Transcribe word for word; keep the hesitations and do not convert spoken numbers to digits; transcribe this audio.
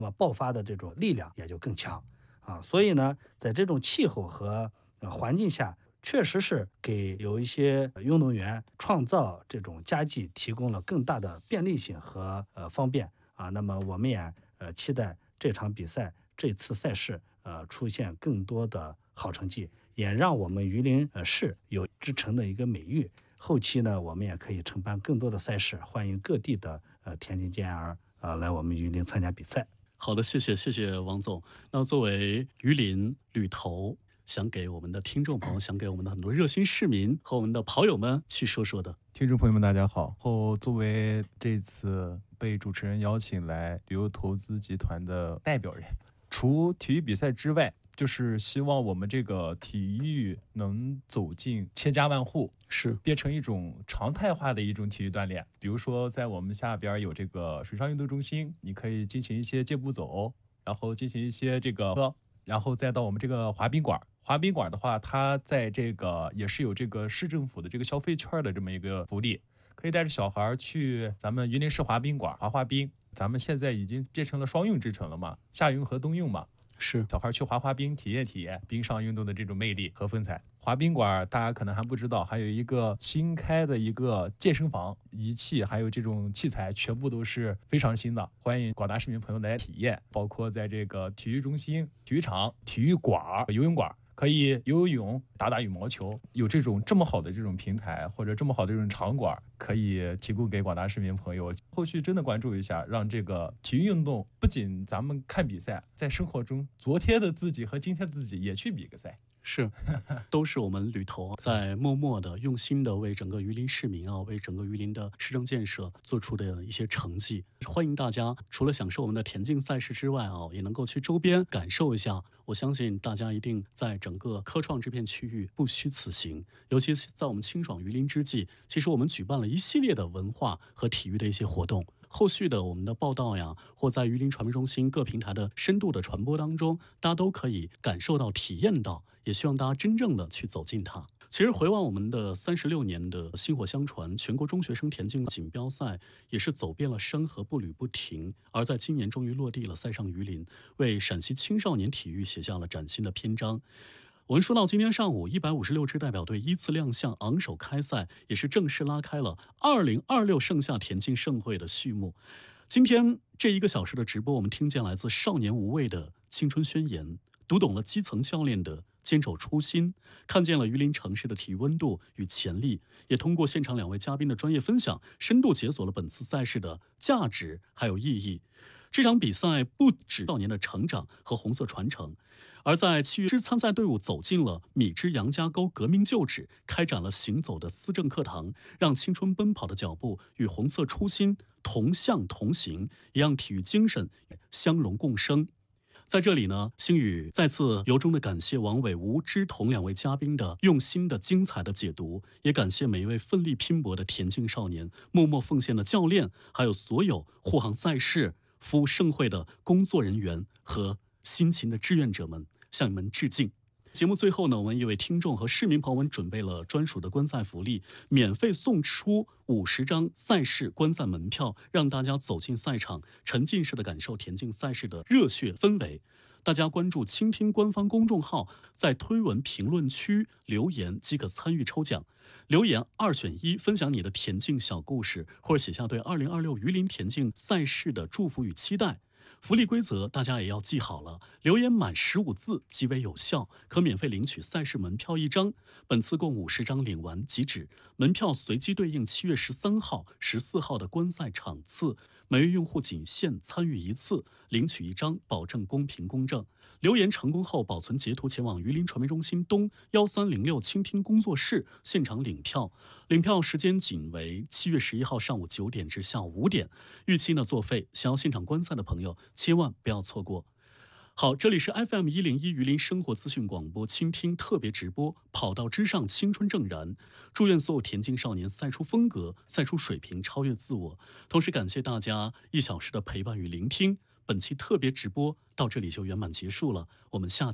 那么爆发的这种力量也就更强啊。所以呢，在这种气候和呃环境下，确实是给有一些运动员创造这种佳绩提供了更大的便利性和呃方便啊。那么我们也呃期待这场比赛这次赛事呃出现更多的好成绩，也让我们榆林呃市有之城的一个美誉。后期呢，我们也可以承办更多的赛事，欢迎各地的呃田径健儿呃来我们榆林参加比赛。 好的，谢谢谢谢王总。那作为榆林旅投，想给我们的听众朋友，想给我们的很多热心市民和我们的跑友们去说说的。 听众朋友们，大家好。后作为这次被主持人邀请来旅游投资集团的代表人，除体育比赛之外，就是希望我们这个体育能走进千家万户， 是变成一种常态化的一种体育锻炼。比如说，在我们下边有这个水上运动中心，你可以进行一些健步走，然后进行一些这个，然后再到我们这个滑冰馆。滑冰馆的话，它在这个也是有这个市政府的这个消费券的这么一个福利，可以带着小孩去咱们榆林市滑冰馆滑滑冰。咱们现在已经变成了双用之城了嘛，夏用和冬用嘛。 是小孩去滑滑冰，体验体验冰上运动的这种魅力和风采。滑冰馆大家可能还不知道，还有一个新开的一个健身房，仪器还有这种器材全部都是非常新的，欢迎广大市民朋友来体验。包括在这个体育中心、体育场、体育馆、游泳馆，可以游游泳、打打羽毛球。有这种这么好的这种平台或者这么好的这种场馆，可以提供给广大市民朋友。后续真的关注一下，让这个体育运动不仅咱们看比赛，在生活中昨天的自己和今天的自己也去比个赛。 是，都是我们旅投在默默的、用心的为整个榆林市民啊，为整个榆林的市政建设做出的一些成绩。欢迎大家除了享受我们的田径赛事之外啊，也能够去周边感受一下。我相信大家一定在整个科创这片区域不虚此行。尤其是在我们清爽榆林之际，其实我们举办了一系列的文化和体育的一些活动。后续的我们的报道呀，或在榆林传媒中心各平台的深度的传播当中，大家都可以感受到、体验到，也希望大家真正的去走进它。其实回望我们的三十六年的薪火相传，全国中学生田径锦标赛也是走遍了山河不履不停，而在今年终于落地了，赛上榆林，为陕西青少年体育写下了崭新的篇章。我们说到今天上午，一百五十六支代表队依次亮相，昂首开赛，也是正式拉开了二零二六盛夏田径盛会的序幕。今天这一个小时的直播，我们听见来自少年无畏的青春宣言，读懂了基层教练的坚守初心，看见了榆林城市的体育温度与潜力，也通过现场两位嘉宾的专业分享，深度解锁了本次赛事的价值还有意义。这场比赛不止少年的成长和红色传承，而在七月支参赛队伍走进了米脂杨家沟革命旧址，开展了行走的思政课堂，让青春奔跑的脚步与红色初心同向同行，也让体育精神相融共生。在这里呢，星宇再次由衷的感谢王伟、吴之彤两位嘉宾的用心的精彩的解读，也感谢每一位奋力拼搏的田径少年、默默奉献的教练，还有所有护航赛事、服务盛会的工作人员和辛勤的志愿者们，向你们致敬。节目最后呢，我们也为听众和市民朋友们准备了专属的观赛福利，免费送出五十张赛事观赛门票，让大家走进赛场，沉浸式的感受田径赛事的热血氛围。大家关注倾听官方公众号，在推文评论区留言即可参与抽奖。留言二选一，分享你的田径小故事，或者写下对二零二六榆林田径赛事的祝福与期待。福利规则大家也要记好了，留言满十五字即为有效，可免费领取赛事门票一张。本次共五十张，领完即止。门票随机对应七月十三号、十四号的观赛场次，每位用户仅限参与一次，领取一张，保证公平公正。留言成功后，保存截图前往榆林传媒中心东幺三零六倾听工作室现场领票。领票时间仅为七月十一号上午九点至下午五点。预期呢作废，想要现场观赛的朋友千万不要错过。好，这里是 F M 一零一榆林生活资讯广播倾听特别直播，跑道之上青春正燃。祝愿所有田径少年赛出风格，赛出水平，超越自我。同时感谢大家一小时的陪伴与聆听。本期特别直播到这里就圆满结束了，我们下期